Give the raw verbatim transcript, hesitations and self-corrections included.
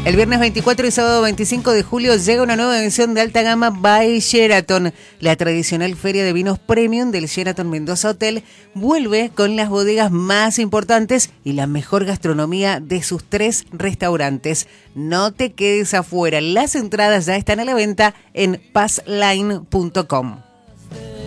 El viernes veinticuatro y sábado veinticinco de julio llega una nueva edición de alta gama by Sheraton. La tradicional feria de vinos premium del Sheraton Mendoza Hotel vuelve con las bodegas más importantes y la mejor gastronomía de sus tres restaurantes. No te quedes afuera, las entradas ya están a la venta en passline punto com.